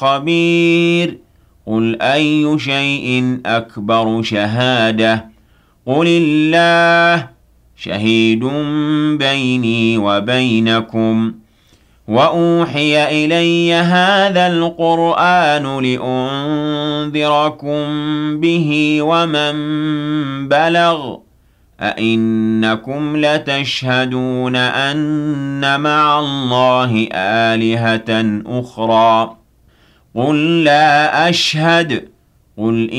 خبير قل أي شيء أكبر شهادة قل الله شهيد بيني وبينكم وأوحي إلي هذا القرآن لأنذركم به ومن بلغ أئنكم لتشهدون أن مع الله آلهة أخرى قل لا أشهد قل